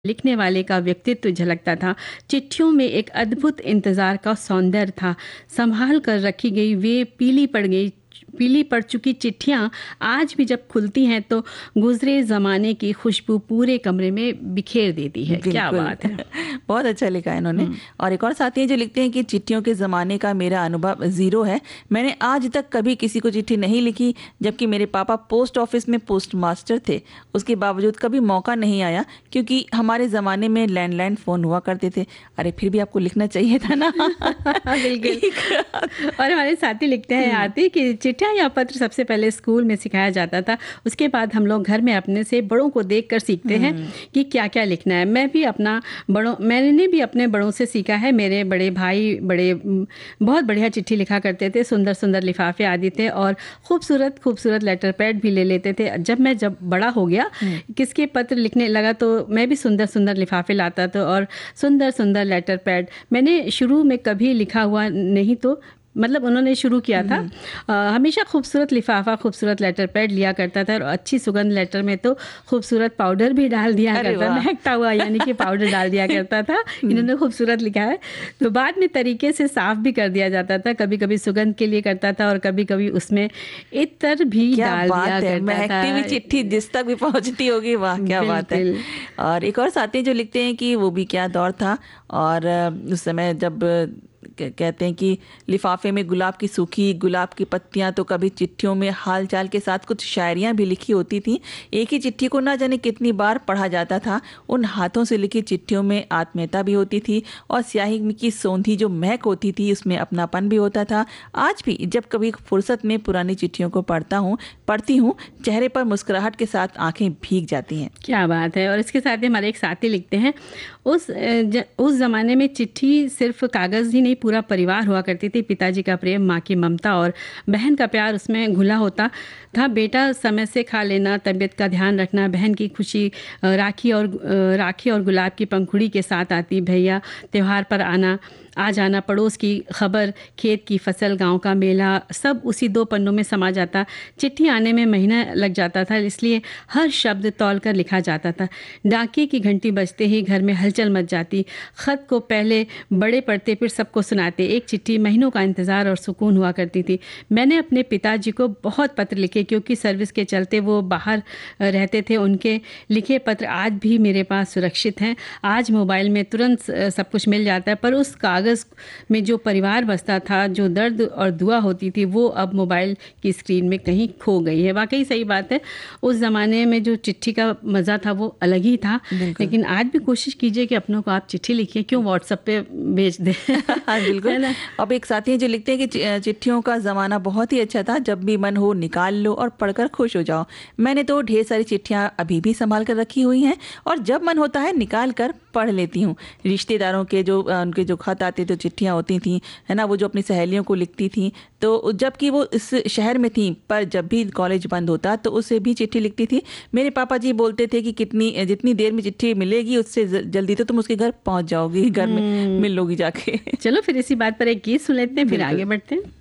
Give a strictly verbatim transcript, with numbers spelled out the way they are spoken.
लिखने वाले का व्यक्तित्व झलकता था। चिट्ठियों में एक अद्भुत इंतज़ार का सौंदर्य था। संभाल कर रखी गई वे पीली पड़ गई पीली पड़ चुकी चिट्ठियाँ आज भी जब खुलती हैं तो गुजरे ज़माने की खुशबू पूरे कमरे में बिखेर देती है। क्या बात है। बहुत अच्छा लिखा है इन्होंने। और एक और साथी हैं जो लिखते हैं कि चिट्ठियों के ज़माने का मेरा अनुभव ज़ीरो है। मैंने आज तक कभी किसी को चिट्ठी नहीं लिखी, जबकि मेरे पापा पोस्ट ऑफिस में पोस्ट मास्टर थे। उसके बावजूद कभी मौका नहीं आया क्योंकि हमारे ज़माने में लैंडलाइन फ़ोन हुआ करते थे। अरे फिर भी आपको लिखना चाहिए था ना। बिल्कुल। और हमारे साथी लिखते हैं आरती कि चिट्ठियाँ या पत्र सबसे पहले स्कूल में सिखाया जाता था। उसके बाद हम लोग घर में अपने से बड़ों को देखकर सीखते हैं कि क्या क्या लिखना है। मैं भी अपना बड़ों मैंने भी अपने बड़ों से सीखा है। मेरे बड़े भाई बड़े बहुत बढ़िया चिट्ठी लिखा करते थे, सुंदर सुंदर लिफाफे आदि थे और खूबसूरत खूबसूरत लेटर पैड भी ले लेते थे। जब मैं जब बड़ा हो गया किसके पत्र लिखने लगा तो मैं भी सुंदर सुंदर लिफाफे लाता था और सुंदर सुंदर लेटर पैड। मैंने शुरू में कभी लिखा हुआ नहीं, तो मतलब उन्होंने शुरू किया था। आ, हमेशा खूबसूरत लिफाफा खूबसूरत लेटर पैड लिया करता था और अच्छी सुगंध लेटर में तो खूबसूरत पाउडर भी डाल दिया करता, महकता हुआ यानी कि पाउडर डाल दिया करता था। इन्होंने खूबसूरत लिखा है। तो बाद में तरीके से साफ भी कर दिया जाता था। कभी कभी सुगंध के लिए करता था और कभी कभी उसमें इत्र भी डाल दिया करता था। महकती हुई चिट्ठी जिस तक भी पहुंचती होगी, वाह क्या बात है। और एक और साथी जो लिखते हैं कि वो भी क्या दौर था। और उस समय जब कहते हैं कि लिफाफे में गुलाब की सूखी गुलाब की पत्तियां, तो कभी चिट्ठियों में हालचाल के साथ कुछ शायरियां भी लिखी होती थी। एक ही चिट्ठी को ना जाने कितनी बार पढ़ा जाता था। उन हाथों से लिखी चिट्ठियों में आत्मीयता भी होती थी और स्याही की सौंधी जो महक होती थी उसमें अपनापन भी होता था। आज भी जब कभी फुर्सत में पुरानी चिट्ठियों को पढ़ता हूँ पढ़ती हूँ चेहरे पर मुस्कुराहट के साथ आंखें भीग जाती हैं। क्या बात है। और इसके साथ ही हमारे एक साथी लिखते हैं उस ज, उस ज़माने में चिट्ठी सिर्फ कागज़ ही नहीं, पूरा परिवार हुआ करती थी। पिताजी का प्रेम, माँ की ममता और बहन का प्यार उसमें घुला होता था। बेटा समय से खा लेना, तबीयत का ध्यान रखना, बहन की खुशी, राखी और राखी और गुलाब की पंखुड़ी के साथ आती, भैया त्यौहार पर आना आ जाना, पड़ोस की खबर, खेत की फसल, गांव का मेला, सब उसी दो पन्नों में समा जाता। चिट्ठी आने में महीना लग जाता था, इसलिए हर शब्द तौल कर लिखा जाता था। डाकिये की घंटी बजते ही घर में हलचल मच जाती। खत को पहले बड़े पढ़ते फिर सबको सुनाते। एक चिट्ठी महीनों का इंतज़ार और सुकून हुआ करती थी। मैंने अपने पिताजी को बहुत पत्र लिखे क्योंकि सर्विस के चलते वो बाहर रहते थे। उनके लिखे पत्र आज भी मेरे पास सुरक्षित हैं। आज मोबाइल में तुरंत सब कुछ मिल जाता है, पर उस कागज़ में जो परिवार बसता था, जो दर्द और दुआ होती थी, वो अब मोबाइल की स्क्रीन में कहीं खो गई है। वाकई सही बात है। उस ज़माने में जो चिट्ठी का मज़ा था वो अलग ही था। लेकिन आज भी कोशिश कीजिए कि अपनों को आप चिट्ठी लिखिए, क्यों व्हाट्सएप पे भेज दें। बिल्कुल। अब एक साथी हैं जो लिखते हैं कि चिट्ठियों का ज़माना बहुत ही अच्छा था। जब भी मन हो निकाल लो और पढ़कर खुश हो जाओ। मैंने तो ढेर सारी चिट्ठियाँ अभी भी संभाल कर रखी हुई हैं और जब मन होता है निकाल कर पढ़ लेती हूँ। रिश्तेदारों के जो उनके जो खत आते तो चिट्ठियाँ होती थी, है ना, वो जो अपनी सहेलियों को लिखती थी, तो जबकि वो इस शहर में थी, पर जब भी कॉलेज बंद होता तो उसे भी चिट्ठी लिखती थी। मेरे पापा जी बोलते थे कि कितनी जितनी देर में चिट्ठी मिलेगी उससे जल्दी तो तुम उसके घर पहुंच जाओगी, घर में मिल लोगी जाके। चलो फिर इसी बात पर एक गीत सुन लेते हैं, फिर आगे बढ़ते हैं।